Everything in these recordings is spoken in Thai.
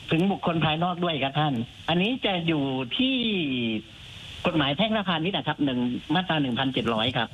ถึงบุคคลภายนอกด้วยครับท่านอันนี้จะอยู่ที่กฎหมายแพ่งและพาณิชย์นะครับมาตรา 1,700 ครับ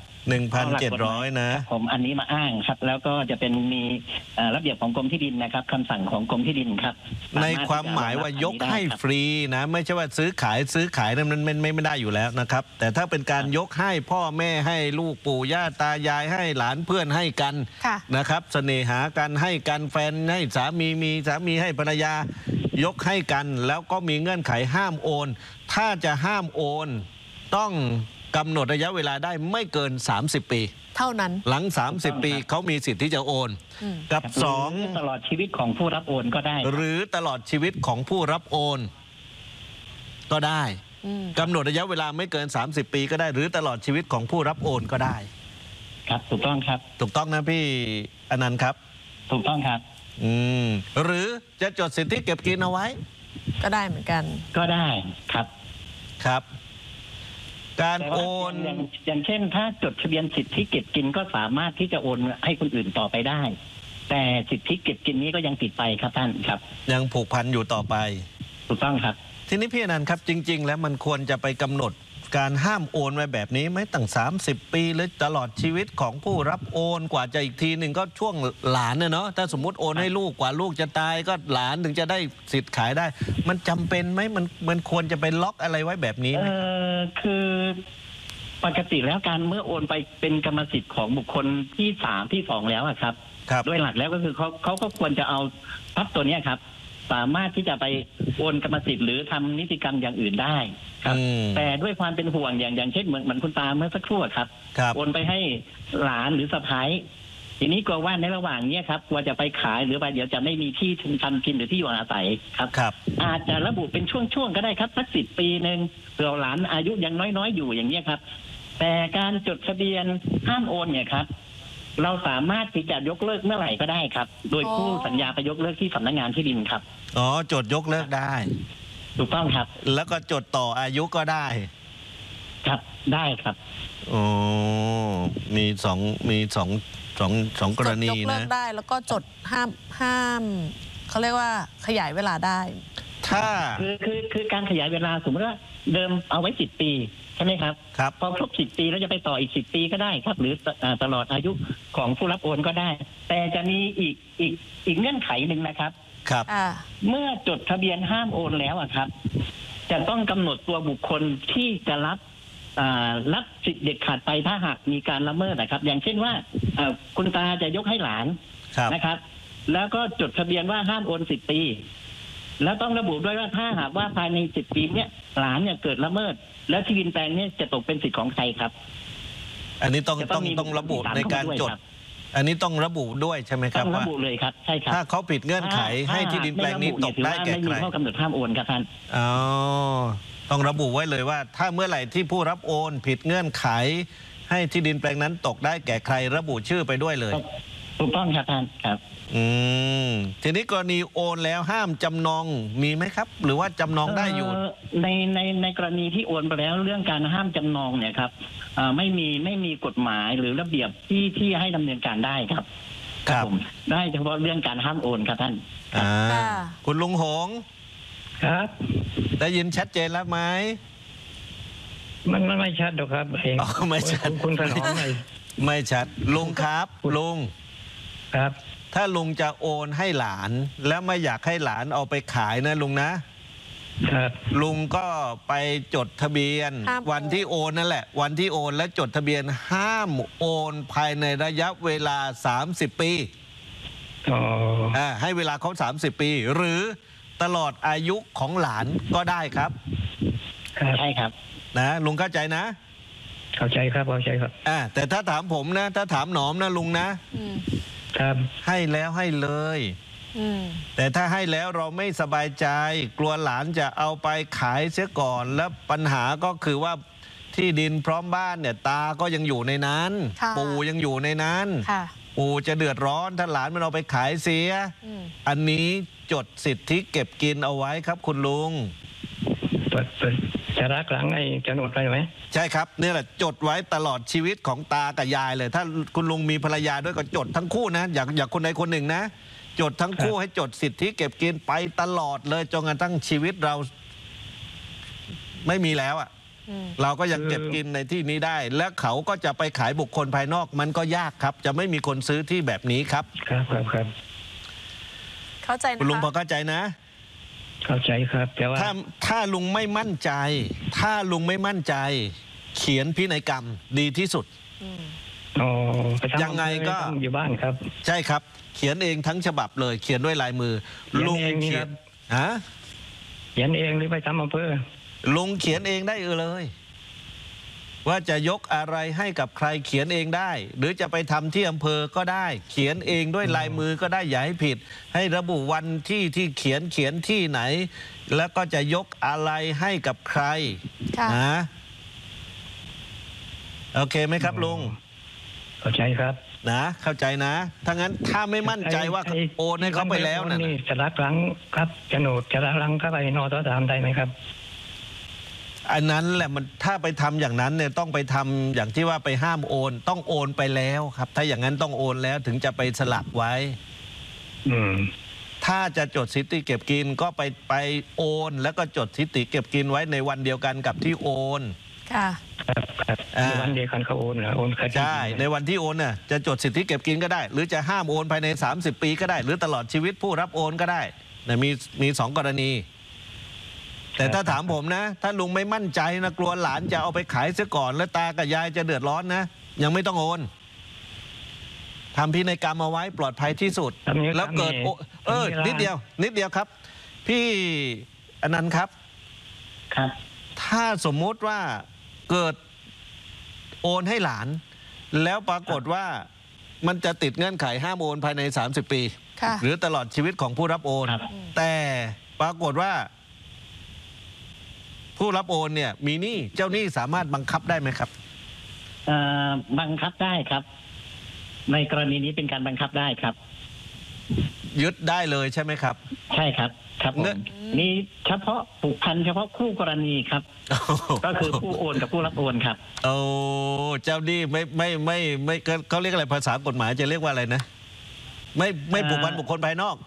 1,700 นะผมอันนี้มาอ้างครับแล้วก็จะเป็นมีระเบียบของกรมที่ดินนะครับคำสั่งของกรมที่ดินครับในความหมายว่ายกให้ฟรีนะไม่ใช่ว่าซื้อขายนั้นมันไม่ได้อยู่แล้วนะครับแต่ถ้าเป็นการยกให้พ่อแม่ให้ลูกปู่ย่าตายายให้หลานเพื่อนให้กันนะครับเสน่หากันให้กันแฟนให้สามีให้ภรรยายกให้กันแล้วก็มีเงื่อนไขห้ามโอนถ้าจะห้ามโอนต้องกำหนดระยะเวลาได้ไม่เกิน30 ปีเท่านั้นหลัง30 ปีเขามีสิทธิ์ที่จะโอนกับ2 ตลอดชีวิตของผู้รับโอนก็ได้หรือตลอดชีวิตของผู้รับโอนก็ได้กำหนดระยะเวลาไม่เกิน30 ปีก็ได้หรือตลอดชีวิตของผู้รับโอนก็ได้ครับถูกต้องครับถูกต้องนะพี่อนันต์ครับถูกต้องครับหรือจะจดสิทธิเก็บกินเอาไว้ก็ได้เหมือนกันก็ได้ครับครับการโอนอย่างเช่นถ้าจดทะเบียนสิทธิเก็บกินก็สามารถที่จะโอนให้คนอื่นต่อไปได้แต่สิทธิเก็บกินนี้ก็ยังติดไปครับท่านครับยังผูกพันอยู่ต่อไปถูกต้องครับทีนี้พี่อนันต์ครับจริงๆแล้วมันควรจะไปกำหนดการห้ามโอนไว้แบบนี้ไหมตั้ง30 ปีหรือตลอดชีวิตของผู้รับโอนกว่าจะอีกทีหนึ่งก็ช่วงหลานเนาะถ้าสมมุติโอนให้ลูกกว่าลูกจะตายก็หลานถึงจะได้สิทธิ์ขายได้มันจำเป็นไหมมันควรจะไปล็อกอะไรไว้แบบนี้ไหมคือปกติแล้วการเมื่อโอนไปเป็นกรรมสิทธิ์ของบุคคลที่3ที่2แล้วครับโดยหลักแล้วก็คือเขาก็ควรจะเอาทรัพย์ตัวนี้ครับสามารถที่จะไปโอนกรรมสิทธิ์หรือทำนิติกรรมอย่างอื่นได้ครับแต่ด้วยความเป็นห่วงอย่างเช่นเหมือนคุณตาเมื่อสักครู่ครับโอนไปให้หลานหรือสะใภ้ทีนี้กลัวว่าในระหว่างนี้ครับกลัวจะไปขายหรือไปเดี๋ยวจะไม่มีที่ทำกินหรือที่อยู่อาศัยครับอาจจะระบุเป็นช่วงๆก็ได้ครับสัก10 ปีนึงเผื่อหลานอายุยังน้อยๆอยู่อย่างนี้ครับแต่การจดทะเบียนห้ามโอนเนี่ยครับเราสามารถที่จะยกเลิกเมื่อไหร่ก็ได้ครับโดยผู้สัญญาไปยกเลิกที่สำนักงานที่ดินครับจดยกเลิกได้ถูกต้องครับแล้วก็จดต่ออายุก็ได้ครับได้ครับมีสองกรณีนะยกเลิกได้แล้วก็จดห้ามเขาเรียกว่าขยายเวลาได้ถ้าคือการขยายเวลาสมมติว่าเดิมเอาไว้10 ปีใช่ไหมครับพอครบ10 ปีแล้วจะไปต่ออีก10 ปีก็ได้ครับหรือตลอดอายุของผู้รับโอนก็ได้แต่จะมีอีกเงื่อนไขหนึ่งนะครับครับเมื่อจดทะเบียนห้ามโอนแล้วครับจะต้องกำหนดตัวบุคคลที่จะรับสิทธิ์เด็ดขาดไปถ้าหากมีการละเมิดนะครับอย่างเช่นว่าคุณตาจะยกให้หลานนะครับแล้วก็จดทะเบียนว่าห้ามโอน10 ปีแล้วต้องระบุด้วยว่าถ้าหากว่าภายใน10 ปีเนี่ยหลานเนี่ยเกิดละเมิดแล้วที่ดินแปลงนี้จะตกเป็นสิทธิ์ของใครครับอันนี้ต้องระบุในการจดอันนี้ต้องระบุด้วยใช่ไหมครับต้องระบุเลยครับใช่ครับถ้าเขาผิดเงื่อนไขให้ที่ดินแปลงนี้ตกได้แก่ใครไม่มีข้อกำหนดห้ามโอนครับท่านต้องระบุไว้เลยว่าถ้าเมื่อไหร่ที่ผู้รับโอนผิดเงื่อนไขให้ที่ดินแปลงนั้นตกได้แก่ใครระบุชื่อไปด้วยเลยถูกต้องครับท่านครับทีนี้กรณีโอนแล้วห้ามจำนองมีไหมครับหรือว่าจำนองได้อยู่ในกรณีที่โอนไปแล้วเรื่องการห้ามจำนองเนี่ยครับไม่มีกฎหมายหรือระเบียบที่ให้ดำเนินการได้ครับผมได้เฉพาะเรื่องการห้ามโอนครับท่านคุณลุงหงครับได้ยินชัดเจนแล้วไหมมันไม่ชัดหรอกครับไม่ชัดคุณถนอมไม่ชัดลุงครับลุงครับถ้าลุงจะโอนให้หลานแล้วไม่อยากให้หลานเอาไปขายนะลุงนะครับลุงก็ไปจดทะเบียนวันที่โอนนั่นแหละวันที่โอนและจดทะเบียนห้ามโอนภายในระยะเวลา30 ปีให้เวลาเขา30 ปีหรือตลอดอายุของหลานก็ได้ครับใช่ครับนะลุงเข้าใจนะเข้าใจครับเข้าใจครับแต่ถ้าถามผมนะถ้าถามหนอมนะลุงนะครับให้แล้วให้เลยแต่ถ้าให้แล้วเราไม่สบายใจกลัวหลานจะเอาไปขายเสียก่อนแล้วปัญหาก็คือว่าที่ดินพร้อมบ้านเนี่ยตาก็ยังอยู่ในนั้นปู่ยังอยู่ในนั้นปู่จะเดือดร้อนถ้าหลานมันเอาไปขายเสียอันนี้จดสิทธิเก็บกินเอาไว้ครับคุณลุงจะรักหลังไอ้โฉนดไปไหมใช่ครับนี่แหละจดไว้ตลอดชีวิตของตากับยายเลยถ้าคุณลุงมีภรรยาด้วยก็จดทั้งคู่นะอยากคนใดคนหนึ่งนะจดทั้งคู่ให้จดสิทธิเก็บกินไปตลอดเลยจนกระทั่งชีวิตเราไม่มีแล้วอ่ะเราก็ยังเก็บกินในที่นี้ได้ และเขาก็จะไปขายบุคคลภายนอกมันก็ยากครับ จะไม่มีคนซื้อที่แบบนี้ครับครับเข้าใจนะคุณลุงพอเข้าใจนะเข้าใจครับแต่ว่าถ้าลุงไม่มั่นใจ ถ้าลุงไม่มั่นใจ เขียนพินัยกรรมดีที่สุดยังไงก็อยู่บ้านครับใช่ครับเขียนเองทั้งฉบับเลย เขียนด้วยลายมือลุงเขียนเขียนเองหรือไปทำอำเภอลุงเขียนเองได้เลยว่าจะยกอะไรให้กับใครเขียนเองได้ หรือจะไปทำที่อำเภอก็ได้ เขียนเองด้วยลายมือก็ได้อย่าให้ผิด ให้ระบุวันที่เขียนที่ไหน แล้วก็จะยกอะไรให้กับใครนะโอเคไหมครับลุงเข้าใจครับนะเข้าใจนะถ้างั้นถ้าไม่มั่นใจว่าโอนให้เขาไปแล้วนะนี่จะรักลังครับโฉนดจะรักลังเข้าไปนต.3ได้ไหมครับอันนั้นแหละมันถ้าไปทำอย่างนั้นเนี่ยต้องไปทำอย่างที่ว่าไปห้ามโอนต้องโอนไปแล้วครับถ้าอย่างนั้นต้องโอนแล้วถึงจะไปสลักไว้ถ้าจะจดสิทธิเก็บกินก็ไปโอนแล้วก็จดสิทธิเก็บกินไว้ในวันเดียวกันกับที่โอนค่ะในวันเดียวกันเขาโอนเหรอโอนใช่ในวันที่โอนน่ะจะจดสิทธิเก็บกินก็ได้หรือจะห้ามโอนภายใน30 ปีก็ได้หรือตลอดชีวิตผู้รับโอนก็ได้นะมี2 กรณีแต่ถ้าถามผมนะถ้าลุงไม่มั่นใจนะกลัวหลานจะเอาไปขายเสียก่อนแล้วตากับยายจะเดือดร้อนนะยังไม่ต้องโอนทำพินัยกรรมเอาไว้ปลอดภัยที่สุดแล้วเกิดนิดเดียวครับพี่อนันต์ครับถ้าสมมุติว่าเกิดโอนให้หลานแล้วปรากฏว่ามันจะติดเงื่อนไขห้ามโอนภายใน30 ปีหรือตลอดชีวิตของผู้รับโอนแต่ปรากฏว่าผู้รับโอนเนี่ยมีหนี้เจ้าหนี้สามารถบังคับได้ไหมครับบังคับได้ครับในกรณีนี้เป็นการบังคับได้ครับยึดได้เลยใช่ไหมครับใช่ครับครับนี่เฉพาะผูกพันเฉพาะคู่กรณีครับก็คือผู้โอนกับผู้รับโอนครับโอ้เจ้าหนี้ไม่เขาเรียกอะไรภาษากฎหมายจะเรียกว่าอะไรนะไม่ผูกพันบุคคลภายนอก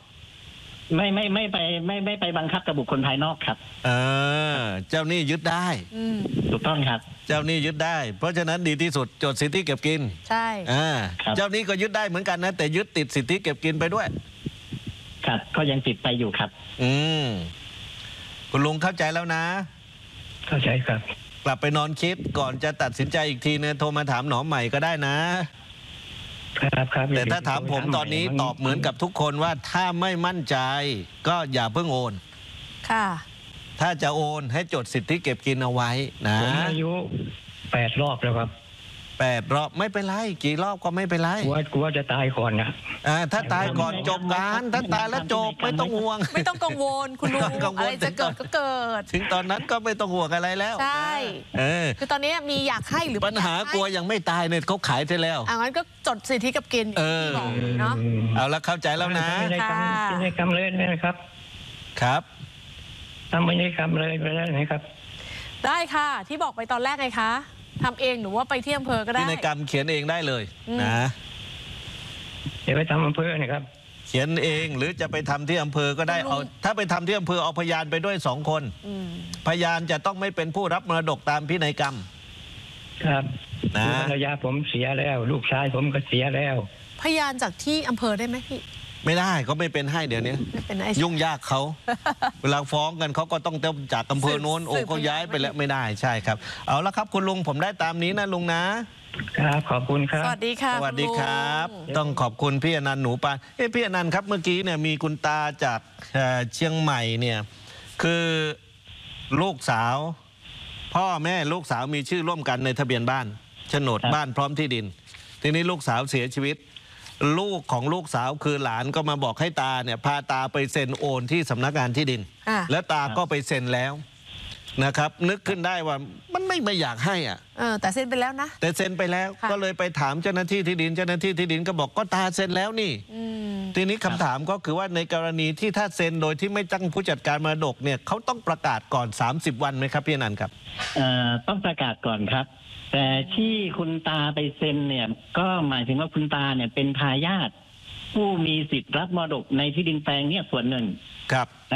ไม่ไปบังคับกับบุคคลภายนอกครับเจ้าหนี้ยึดได้ถูกต้องครับเจ้าหนี้ยึดได้เพราะฉะนั้นดีที่สุดจดสิทธิเก็บกินใช่เจ้าหนี้ก็ยึดได้เหมือนกันนะแต่ยึดติดสิทธิเก็บกินไปด้วยครับก็ยังติดไปอยู่ครับคุณลุงเข้าใจแล้วนะเข้าใจครับกลับไปนอนคิดก่อนจะตัดสินใจอีกทีเนี่ยโทรมาถามหนอมใหม่ก็ได้นะแต่ถ้าถามผมตอนนี้ตอบเหมือนกับทุกคนว่าถ้าไม่มั่นใจก็อย่าเพิ่งโอนค่ะถ้าจะโอนให้จดสิทธิเก็บกินเอาไว้นะผมอายุ8 รอบแล้วครับ 8 รอบไม่เป็นไรกี่รอบก็ไม่เป็นไรกลัวจะตายก่อนนะถ้าตายก่อนจบการถ้าตายแล้วจบไม่ต้องห่วงไม่ต้องกังวลคุณลุงอะไรจะเกิดก็เกิดถึงตอนนั้นก็ไม่ต้องห่วงอะไรแล้วใช่คือตอนนี้มีอยากให้หรือปัญหากลัวยังไม่ตายเนี่ยเขาขายไปแล้วงั้นก็จดสิทธิกับกินที่บอกเนาะเอาละเข้าใจแล้วนะพินัยกรรมเลยนะครับครับทำพินัยกรรมเลยไปได้ไหมครับได้ค่ะที่บอกไปตอนแรกไงคะทำเองหรือว่าไปที่อำเภอก็ได้พินัยกรรมเขียนเองได้เลยนะเดี๋ยวไปทำอำเภอนะครับเขียนเองหรือจะไปทำที่อำเภอก็ได้เอาถ้าไปทำที่อำเภอเอาพยานไปด้วย2 คนพยานจะต้องไม่เป็นผู้รับมรดกตามพินัยกรรมครับนะภรรยาผมเสียแล้วลูกชายผมก็เสียแล้วพยานจากที่อำเภอได้ไหมพี่ไม่ได้ก็ไม่เป็นให้เดี๋ยวนี้ยุ่งยากเขาเวลาฟ้องกันเขาก็ต้องจากอำเภอโน้นเขาย้ายไปแล้วไม่ได้ใช่ครับเอาละครับคุณลุงผมได้ตามนี้นะลุงนะครับขอบคุณครับสวัสดีค่ะสวัสดีครับต้องขอบคุณพี่อนันต์หนูปานพี่อนันต์ครับเมื่อกี้เนี่ยมีคุณตาจากเชียงใหม่เนี่ยคือลูกสาวพ่อแม่ลูกสาวมีชื่อร่วมกันในทะเบียนบ้านโฉนดบ้านพร้อมที่ดินทีนี้ลูกสาวเสียชีวิตลูกของลูกสาวคือหลานก็มาบอกให้ตาเนี่ยพาตาไปเซ็นโอนที่สำนักงานที่ดินแล้วตาก็ไปเซ็นแล้วนะครับนึกขึ้นได้ว่ามันไม่อยากให้แต่เซ็นไปแล้วนะแต่เซ็นไปแล้วก็เลยไปถามเจ้าหน้าที่ที่ดินเจ้าหน้าที่ที่ดินก็บอกก็ตาเซ็นแล้วนี่ทีนี้คำถามก็คือว่าในกรณีที่ถ้าเซ็นโดยที่ไม่ตั้งผู้จัดการมรดกเนี่ยเขาต้องประกาศก่อน30 วันไหมครับพี่อนันต์ครับต้องประกาศก่อนครับแต่ที่คุณตาไปเซ็นเนี่ยก็หมายถึงว่าคุณตาเนี่ยเป็นทายาทผู้มีสิทธิ์รับมรดกในที่ดินแปลงเนี่ยส่วนหนึ่งครับ